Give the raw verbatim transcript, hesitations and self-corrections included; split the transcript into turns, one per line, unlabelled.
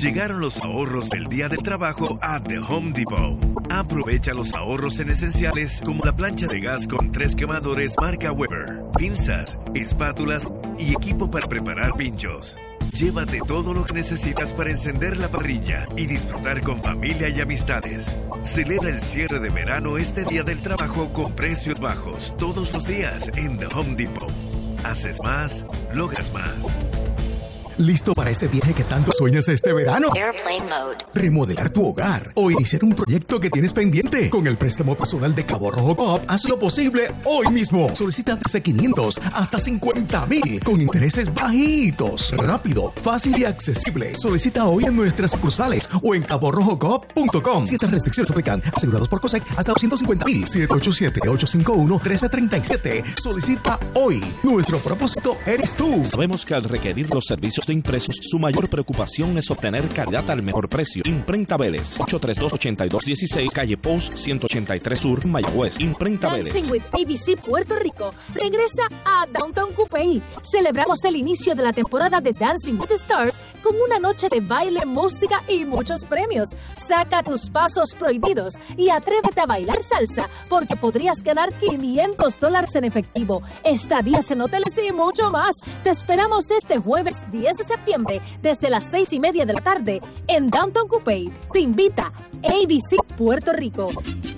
Llegaron los ahorros del Día del Trabajo a The Home Depot. Aprovecha los ahorros en esenciales como la plancha de gas con tres quemadores marca Weber, pinzas, espátulas y equipo para preparar pinchos. Llévate todo lo que necesitas para encender la parrilla y disfrutar con familia y amistades. Celebra el cierre de verano este Día del Trabajo con precios bajos todos los días en The Home Depot. Haces más, logras más.
¿Listo para ese viaje que tanto sueñas este verano?
Airplane mode.
Remodelar tu hogar o iniciar un proyecto que tienes pendiente. Con el préstamo personal de Cabo Rojo Coop, haz lo posible hoy mismo. Solicita desde quinientos hasta cincuenta mil con intereses bajitos. Rápido, fácil y accesible. Solicita hoy en nuestras sucursales o en cabo rojo coop punto com. Ciertas restricciones aplican. Asegurados por COSEC hasta doscientos cincuenta mil. siete ocho siete, ocho cinco uno, uno tres tres siete. Solicita hoy. Nuestro propósito eres tú.
Sabemos que al requerir los servicios de impresos, su mayor preocupación es obtener calidad al mejor precio. Imprenta Vélez, ocho tres dos, ocho dos uno seis, calle Post ciento ochenta y tres Sur, Mayagüez. Imprenta Vélez.
Dancing with A B C Puerto Rico regresa a Downtown Coupé. Celebramos el inicio de la temporada de Dancing with the Stars con una noche de baile, música y muchos premios. Saca tus pasos prohibidos y atrévete a bailar salsa porque podrías ganar quinientos dólares en efectivo, estadías en hoteles y mucho más. Te esperamos este jueves diez de septiembre desde las seis y media de la tarde en Downtown Coupé. Te invita A B C Puerto Rico.